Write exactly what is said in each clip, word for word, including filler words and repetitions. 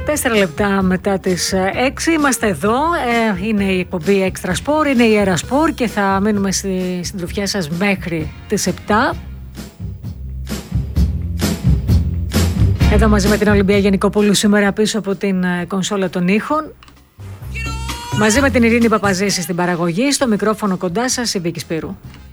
Τέσσερα λεπτά μετά τις έξι είμαστε εδώ. Ε, είναι η εκπομπή Extra Sport, είναι η Era Sport και θα μείνουμε στη συντροφιά σας μέχρι τις επτά. Εδώ μαζί με την Ολυμπία Γενικοπούλου σήμερα πίσω από την κονσόλα των ήχων. Μαζί με την Ειρήνη Παπαζήση στην παραγωγή, στο μικρόφωνο κοντά σας η Βίκη Σπύρου.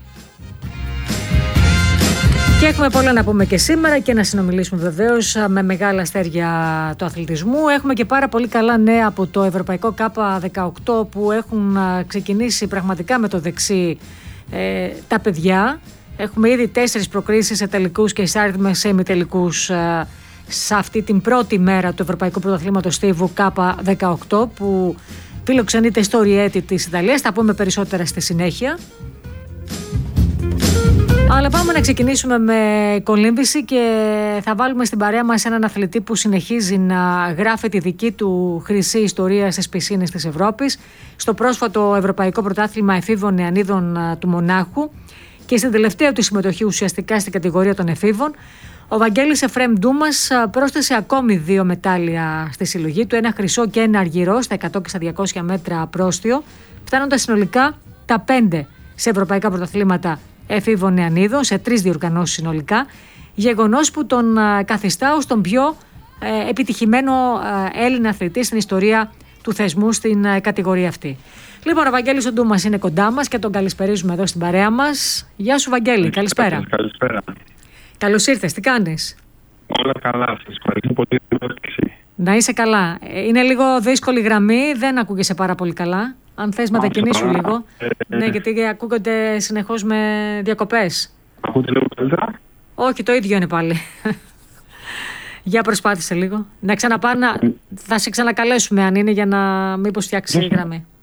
Και έχουμε πολλά να πούμε και σήμερα και να συνομιλήσουμε βεβαίως με μεγάλα αστέρια του αθλητισμού. Έχουμε και πάρα πολύ καλά νέα από το Ευρωπαϊκό ΚΑΠΑ δεκαοκτώ που έχουν ξεκινήσει πραγματικά με το δεξί ε, τα παιδιά. Έχουμε ήδη τέσσερις προκρίσεις σε τελικούς και εισάριθμες σε ημιτελικούς ε, σε αυτή την πρώτη μέρα του Ευρωπαϊκού Πρωταθλήματος Στίβου ΚΑΠΑ δεκαοκτώ που φιλοξενείται στο Ριέτι της Ιταλίας. Θα πούμε περισσότερα στη συνέχεια. Αλλά πάμε να ξεκινήσουμε με κολύμβηση και θα βάλουμε στην παρέα μας έναν αθλητή που συνεχίζει να γράφει τη δική του χρυσή ιστορία στις πισίνες της Ευρώπης, στο πρόσφατο Ευρωπαϊκό Πρωτάθλημα Εφήβων Νεανίδων του Μονάχου και στην τελευταία του συμμετοχή ουσιαστικά στην κατηγορία των εφήβων. Ο Βαγγέλης Εφραίμ Ντούμας πρόσθεσε ακόμη δύο μετάλλια στη συλλογή του, ένα χρυσό και ένα αργυρό στα εκατό και στα διακόσια μέτρα πρόστιο, φτάνοντας συνολικά τα πέντε σε ευρωπαϊκά πρωταθλήματα εφήβων νεανίδων, σε τρεις διοργανώσεις συνολικά, γεγονός που τον καθιστά ως τον πιο ε, επιτυχημένο ε, Έλληνα αθλητή στην ιστορία του θεσμού στην ε, κατηγορία αυτή. Λοιπόν, ο Βαγγέλης ο Ντούμας είναι κοντά μας και τον καλησπερίζουμε εδώ στην παρέα μας. Γεια σου Βαγγέλη, καλησπέρα. Καλησπέρα. Καλώς ήρθες, τι κάνεις? Όλα καλά, σας ευχαριστώ πολύ για την πρόσκληση. Να είσαι καλά. Είναι λίγο δύσκολη γραμμή, δεν ακούγεσαι πάρα πολύ καλά. Αν θες μετακινήσου λίγο. Ε, ναι, γιατί ακούγονται συνεχώς με διακοπές. Ακούτε λίγο καλύτερα? Όχι, το ίδιο είναι πάλι. Για προσπάθησε λίγο. Να ξαναπάνε, θα σε ξανακαλέσουμε αν είναι για να μήπως φτιάξει η γραμμή.